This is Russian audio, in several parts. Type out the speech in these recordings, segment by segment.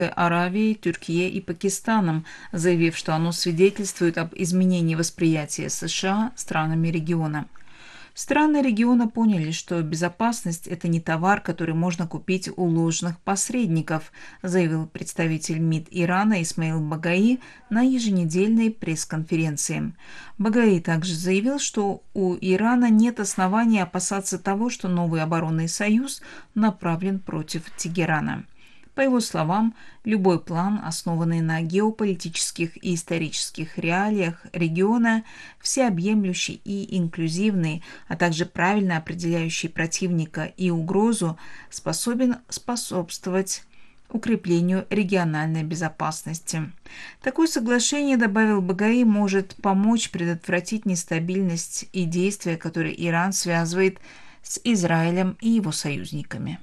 Аравией, Туркией и Пакистаном, заявив, что оно свидетельствует об изменении восприятия США странами региона. Страны региона поняли, что безопасность – это не товар, который можно купить у ложных посредников, заявил представитель МИД Ирана Исмаил Багаи на еженедельной пресс-конференции. Багаи также заявил, что у Ирана нет оснований опасаться того, что новый оборонный союз направлен против Тегерана. По его словам, любой план, основанный на геополитических и исторических реалиях региона, всеобъемлющий и инклюзивный, а также правильно определяющий противника и угрозу, способен способствовать укреплению региональной безопасности. Такое соглашение, добавил Багаи, может помочь предотвратить нестабильность и действия, которые Иран связывает с Израилем и его союзниками.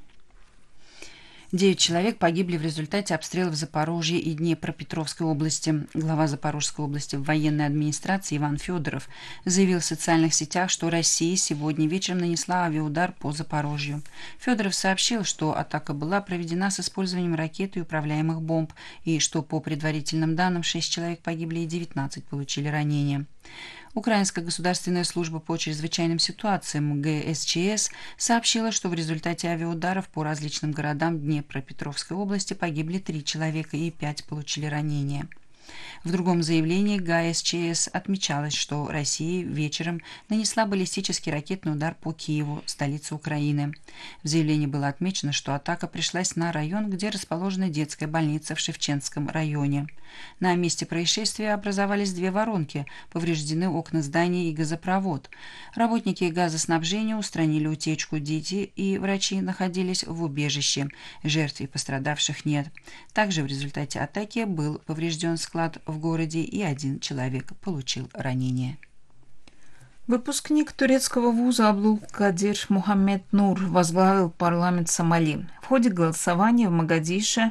9 человек погибли в результате обстрелов Запорожья и Днепропетровской области. Глава Запорожской области в военной администрации Иван Федоров заявил в социальных сетях, что Россия сегодня вечером нанесла авиаудар по Запорожью. Федоров сообщил, что атака была проведена с использованием ракет и управляемых бомб, и что по предварительным данным 6 человек погибли и 19 получили ранения. Украинская государственная служба по чрезвычайным ситуациям ГСЧС сообщила, что в результате авиаударов по различным городам Днепропетровской области погибли 3 человека и 5 получили ранения. В другом заявлении ГСЧС отмечалось, что Россия вечером нанесла баллистический ракетный удар по Киеву, столице Украины. В заявлении было отмечено, что атака пришлась на район, где расположена детская больница в Шевченском районе. На месте происшествия образовались 2 воронки, повреждены окна здания и газопровод. Работники газоснабжения устранили утечку, дети и врачи находились в убежище. Жертв и пострадавших нет. Также в результате атаки был поврежден склад в городе, и 1 человек получил ранение. Выпускник турецкого вуза Абдулкадир Мухаммед Нур возглавил парламент Сомали. В ходе голосования в Могадише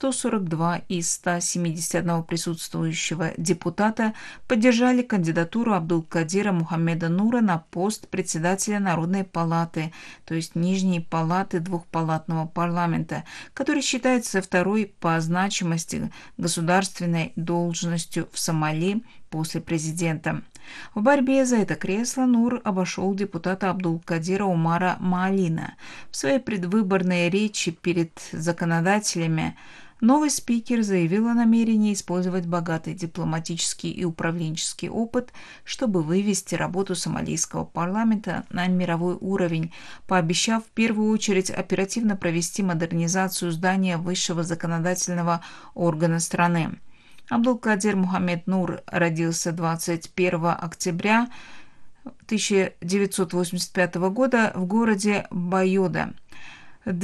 142 из 171 присутствующего депутата поддержали кандидатуру Абдулкадира Мухаммеда Нура на пост председателя Народной палаты, то есть Нижней палаты двухпалатного парламента, который считается второй по значимости государственной должностью в Сомали после президента. В борьбе за это кресло Нур обошел депутата Абдулкадира Умара Маалина. В своей предвыборной речи перед законодателями новый спикер заявил о намерении использовать богатый дипломатический и управленческий опыт, чтобы вывести работу сомалийского парламента на мировой уровень, пообещав в первую очередь оперативно провести модернизацию здания высшего законодательного органа страны. Абдулкадир Мухаммед Нур родился 21 октября 1985 года в городе Байода. С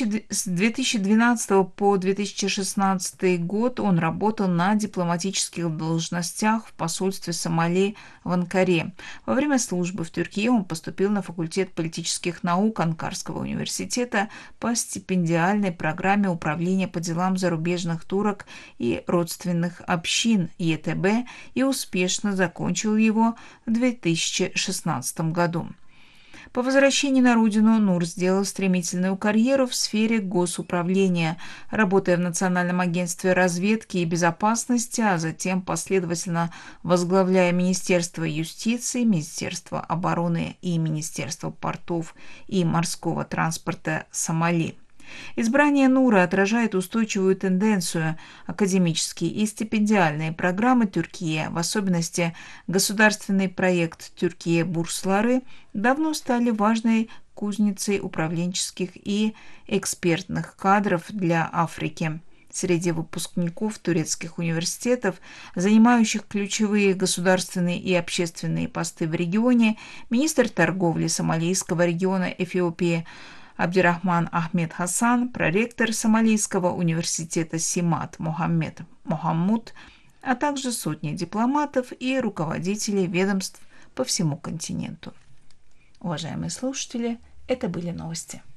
2012 по 2016 год он работал на дипломатических должностях в посольстве Сомали в Анкаре. Во время службы в Турции он поступил на факультет политических наук Анкарского университета по стипендиальной программе управления по делам зарубежных турок и родственных общин ЕТБ и успешно закончил его в 2016 году. По возвращении на родину Нур сделал стремительную карьеру в сфере госуправления, работая в Национальном агентстве разведки и безопасности, а затем последовательно возглавляя Министерство юстиции, Министерство обороны и Министерство портов и морского транспорта Сомали. Избрание Нура отражает устойчивую тенденцию. Академические и стипендиальные программы Турции, в особенности государственный проект «Türkiye-Bursları», давно стали важной кузницей управленческих и экспертных кадров для Африки. Среди выпускников турецких университетов, занимающих ключевые государственные и общественные посты в регионе, министр торговли Сомалийского региона Эфиопии Абдирахман Ахмед Хасан, проректор Сомалийского университета Симат Мохаммед Мохаммуд, а также сотни дипломатов и руководителей ведомств по всему континенту. Уважаемые слушатели, это были новости.